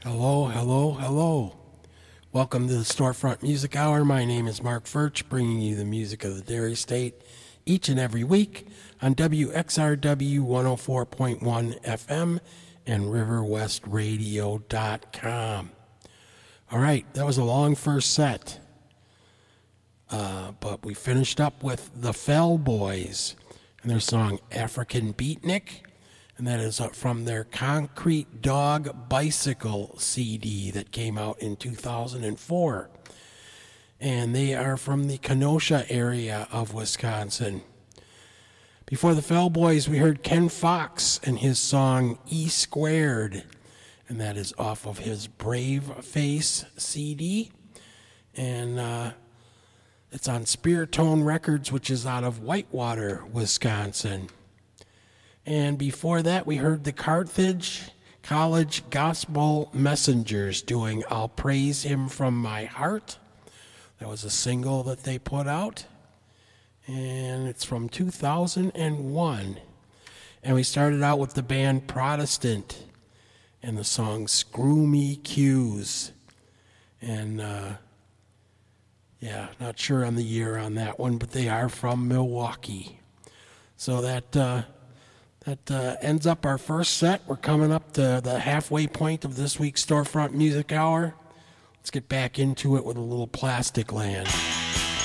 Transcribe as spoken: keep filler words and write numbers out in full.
Hello, hello, hello. Welcome to the Storefront Music Hour. My name is Mark Furch, bringing you the music of the Dairy State each and every week on W X R W one oh four point one F M and river west radio dot com. All right, that was a long first set, uh, but we finished up with the Fell Boys and their song African Beatnik. And that is from their Concrete Dog Bicycle C D that came out in two thousand four. And they are from the Kenosha area of Wisconsin. Before the Fell Boys, we heard Ken Fox and his song E Squared. And that is off of his Brave Face C D. And uh, it's on Spiritone Records, which is out of Whitewater, Wisconsin. And before that, we heard the Carthage College Gospel Messengers doing I'll Praise Him From My Heart. That was a single that they put out. And it's from two thousand one. And we started out with the band Protestant and the song Screw Me Cues. And, uh, yeah, not sure on the year on that one, but they are from Milwaukee. So that... Uh, That uh, ends up our first set. We're coming up to the halfway point of this week's Storefront Music Hour. Let's get back into it with a little Plastic Land.